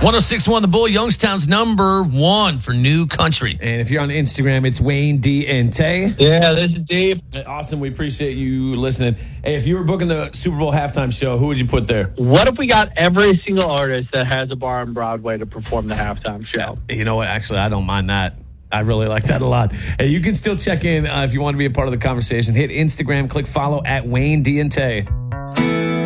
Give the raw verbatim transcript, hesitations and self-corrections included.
one oh six point one The Bull, Youngstown's number one for new country. And if you're on Instagram, it's Wayne D and Tay. Yeah, this is Dave. Awesome. We appreciate you listening. Hey, if you were booking the Super Bowl halftime show, who would you put there? What if we got every single artist that has a bar on Broadway to perform the halftime show? You know what? Actually, I don't mind that. I really like that a lot. Hey, you can still check in uh, if you want to be a part of the conversation. Hit Instagram, click follow at Wayne D and Tay.